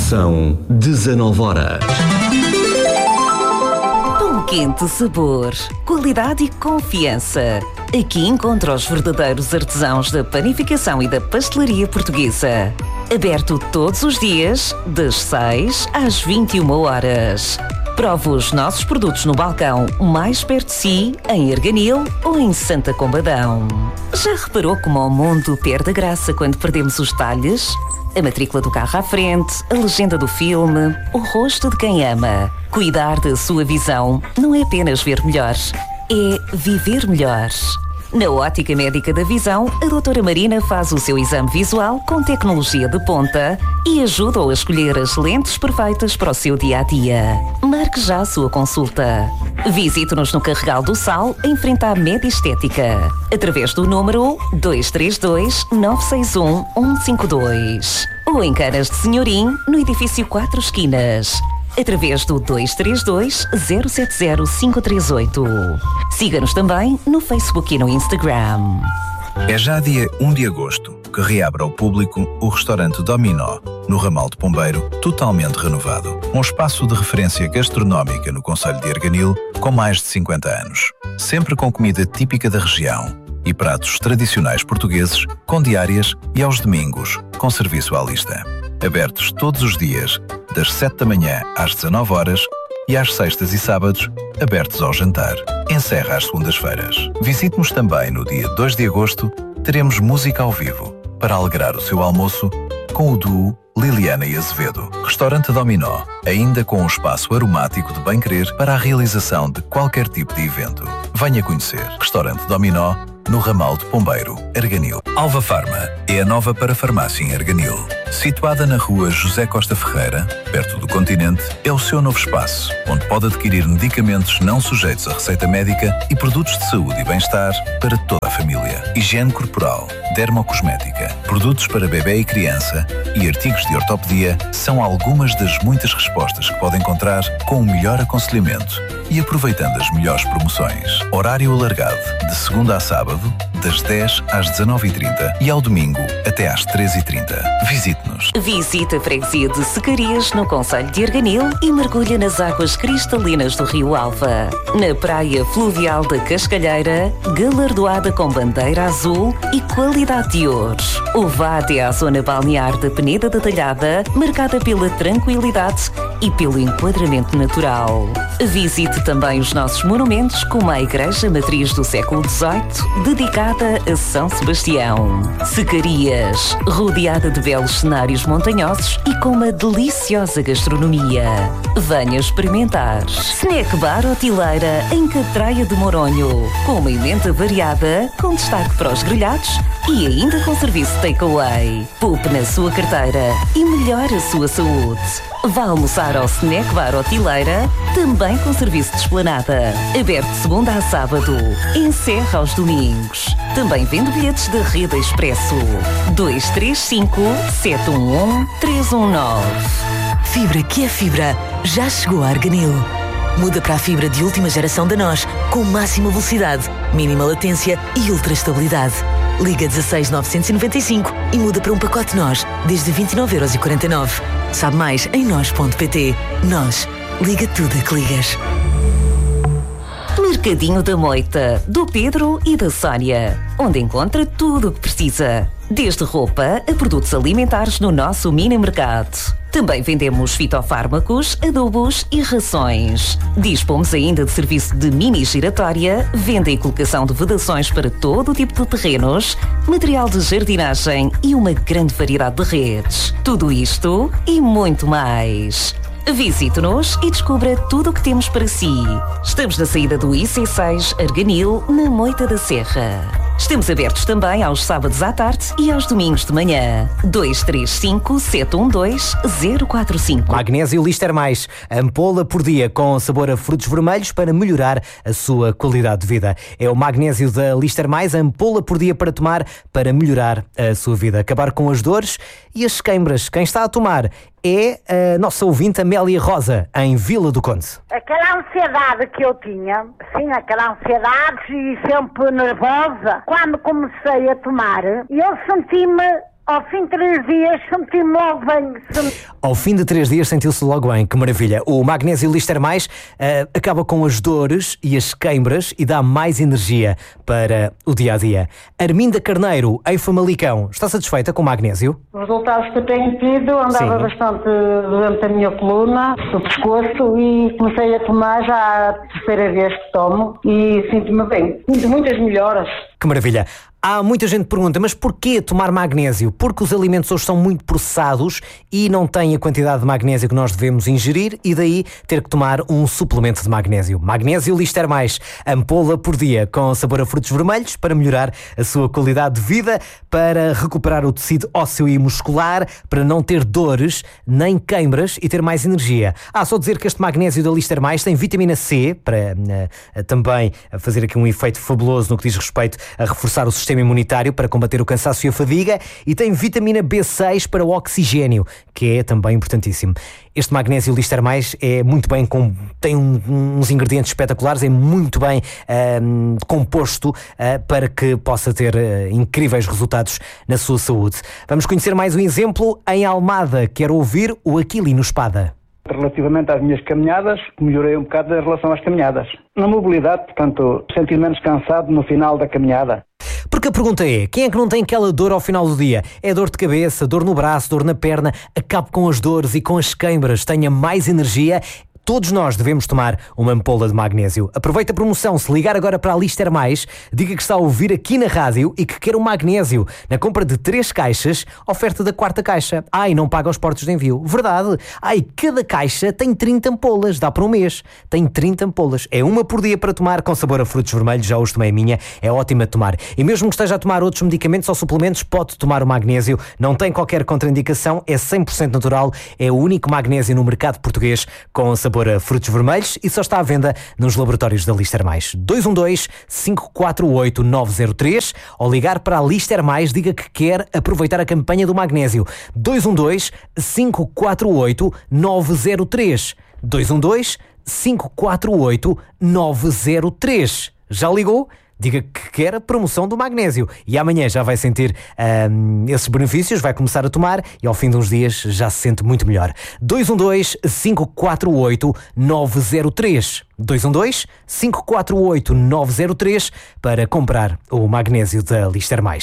São 19 horas. Pão quente, sabor, qualidade e confiança. Aqui encontra os verdadeiros artesãos da panificação e da pastelaria portuguesa. Aberto todos os dias, das 6 às 21 horas. Prove os nossos produtos no balcão mais perto de si, em Arganil ou em Santa Combadão. Já reparou como o mundo perde a graça quando perdemos os detalhes? A matrícula do carro à frente, a legenda do filme, o rosto de quem ama. Cuidar da sua visão não é apenas ver melhor, é viver melhor. Na Ótica Médica da Visão, a doutora Marina faz o seu exame visual com tecnologia de ponta e ajuda-o a escolher as lentes perfeitas para o seu dia-a-dia. Marque já a sua consulta. Visite-nos no Carregal do Sal, em frente à Média Estética, através do número 232-961-152. Ou em Canas de Senhorim, no edifício 4 Esquinas, através do 232-070-538. Siga-nos também no Facebook e no Instagram. É já dia 1 de agosto que reabre ao público o restaurante Dominó, no ramal de Pombeiro, totalmente renovado. Um espaço de referência gastronómica no concelho de Arganil, com mais de 50 anos. Sempre com comida típica da região e pratos tradicionais portugueses, com diárias e aos domingos, com serviço à lista. Abertos todos os dias, das 7 da manhã às 19 horas e às sextas e sábados, abertos ao jantar. Encerra às segundas-feiras. Visite-nos também no dia 2 de agosto, teremos música ao vivo, para alegrar o seu almoço, com o duo Liliana e Azevedo. Restaurante Dominó, ainda com um espaço aromático de bem-querer para a realização de qualquer tipo de evento. Venha conhecer Restaurante Dominó, no ramal de Pombeiro, Arganil. Alva Farma é a nova parafarmácia em Arganil. Situada na rua José Costa Ferreira, perto do Continente, é o seu novo espaço, onde pode adquirir medicamentos não sujeitos à receita médica e produtos de saúde e bem-estar para toda a família. Higiene corporal, dermocosmética, produtos para bebê e criança e artigos de ortopedia são algumas das muitas respostas que pode encontrar com o melhor aconselhamento e aproveitando as melhores promoções. Horário alargado, de segunda a sábado, das 10 às 19h30 e ao domingo até às 13h30. Visite-nos. Visite a freguesia de Secarias, no concelho de Arganil, e mergulha nas águas cristalinas do Rio Alva. Na praia fluvial da Cascalheira, galardoada com bandeira azul e qualidade de ouro. Ou vá até à zona balnear da Peneda da Talhada, marcada pela tranquilidade e pelo enquadramento natural. Visite também os nossos monumentos, como a Igreja Matriz do século XVIII, dedicada a São Sebastião. Secarias, rodeada de belos cenários montanhosos e com uma deliciosa gastronomia. Venha experimentar. Snack Bar Hotileira, em Catraia de Moronho, com uma emenda variada, com destaque para os grelhados e ainda com serviço takeaway. Poupe na sua carteira e melhore a sua saúde. Vá almoçar ao Snack Bar Hotileira, também com serviço de esplanada. Aberto de segunda a sábado, encerra aos domingos. Também vende bilhetes da Rede Expresso. 235-711-319. Fibra que é fibra, já chegou a Arganil. Muda para a fibra de última geração da NOS, com máxima velocidade, mínima latência e ultra estabilidade. Liga 16 995 e muda para um pacote NOS, desde 29,49€. Sabe mais em NOS.pt. NOS. Liga tudo a que ligas. Mercadinho da Moita, do Pedro e da Sónia, onde encontra tudo o que precisa, desde roupa a produtos alimentares no nosso mini mercado. Também vendemos fitofármacos, adubos e rações. Dispomos ainda de serviço de mini giratória, venda e colocação de vedações para todo o tipo de terrenos, material de jardinagem e uma grande variedade de redes. Tudo isto e muito mais. Visite-nos e descubra tudo o que temos para si. Estamos na saída do IC6 Arganil, na Moita da Serra. Estamos abertos também aos sábados à tarde e aos domingos de manhã. 235-712-045. Magnésio Lister Mais, ampola por dia com sabor a frutos vermelhos para melhorar a sua qualidade de vida. É o magnésio da Lister Mais, ampola por dia para tomar para melhorar a sua vida. Acabar com as dores e as queimbras. Quem está a tomar é a nossa ouvinte Amélia Rosa, em Vila do Conde. Aquela ansiedade que eu tinha, sim, aquela ansiedade e sempre nervosa, quando comecei a tomar, eu senti-me ao fim de 3 dias senti-me logo bem. Ao fim de 3 dias sentiu-se logo bem, que maravilha. O magnésio Lister Mais acaba com as dores e as queimbras e dá mais energia para o dia-a-dia. Arminda Carneiro, em Famalicão, está satisfeita com o magnésio? Os resultados que eu tenho tido, andava bastante doente a minha coluna, o pescoço, e comecei a tomar já a terceira vez que tomo e sinto-me bem. Sinto muitas melhoras. Que maravilha. Há muita gente que pergunta, mas porquê tomar magnésio? Porque os alimentos hoje são muito processados e não têm a quantidade de magnésio que nós devemos ingerir e daí ter que tomar um suplemento de magnésio. Magnésio Lister Mais, ampola por dia, com sabor a frutos vermelhos para melhorar a sua qualidade de vida, para recuperar o tecido ósseo e muscular, para não ter dores nem queimbras e ter mais energia. Só dizer que este magnésio da Lister Mais tem vitamina C, para também fazer aqui um efeito fabuloso no que diz respeito a reforçar o sistema imunitário para combater o cansaço e a fadiga, e tem vitamina B6 para o oxigênio, que é também importantíssimo. Este magnésio Lister Mais é muito bem, tem uns ingredientes espetaculares, é muito bem composto para que possa ter incríveis resultados na sua saúde. Vamos conhecer mais um exemplo em Almada. Quero ouvir o Aquilino Espada. Relativamente às minhas caminhadas, melhorei um bocado em relação às caminhadas. Na mobilidade, portanto, senti menos cansado no final da caminhada. Porque a pergunta é, quem é que não tem aquela dor ao final do dia? É dor de cabeça, dor no braço, dor na perna? Acabe com as dores e com as queimbras, tenha mais energia. Todos nós devemos tomar uma ampola de magnésio. Aproveita a promoção. Se ligar agora para a Lister Mais, diga que está a ouvir aqui na rádio e que quer um magnésio. Na compra de 3 caixas, oferta da 4ª caixa. E não paga os portos de envio. Verdade. Cada caixa tem 30 ampolas. Dá para um mês. Tem 30 ampolas. É uma por dia para tomar, com sabor a frutos vermelhos. Já hoje tomei a minha. É ótima de tomar. E mesmo que esteja a tomar outros medicamentos ou suplementos, pode tomar o magnésio. Não tem qualquer contraindicação. É 100% natural. É o único magnésio no mercado português com sabor a frutos vermelhos e só está à venda nos laboratórios da Lister Mais. 212-548-903 ou ligar para a Lister Mais, diga que quer aproveitar a campanha do magnésio. 212-548-903. 212-548-903. Já ligou? Diga que quer a promoção do magnésio e amanhã já vai sentir esses benefícios, vai começar a tomar e ao fim de uns dias já se sente muito melhor. 212-548-903. 212-548-903 para comprar o magnésio da Lister Mais.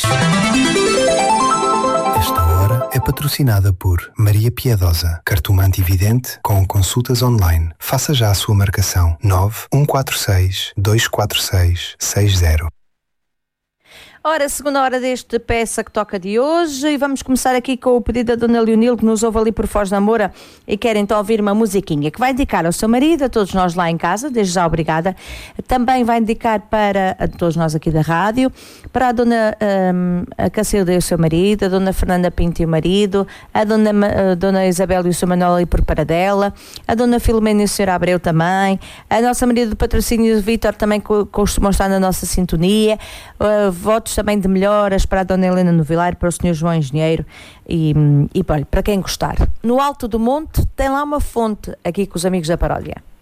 Esta hora é patrocinada por Maria Piedosa, cartomante e vidente com consultas online. Faça já a sua marcação 914624660. Ora, segunda hora deste Peça que Toca de hoje e vamos começar aqui com o pedido da Dona Leonil, que nos ouve ali por Foz da Moura e quer então ouvir uma musiquinha que vai dedicar ao seu marido, a todos nós lá em casa, desde já obrigada. Também vai dedicar para a todos nós aqui da rádio, para a Dona a Cacilda e o seu marido, a Dona Fernanda Pinto e o marido, a Dona Isabel e o seu Manuel ali por Paradela, a Dona Filomena e o Sr. Abreu também, a nossa Maria do Patrocínio Vítor também costumam estar na nossa sintonia, votos também de melhoras para a Dona Helena Novilar, para o Sr. João Engenheiro e para quem gostar. No alto do monte tem lá uma fonte, aqui com os amigos da paródia.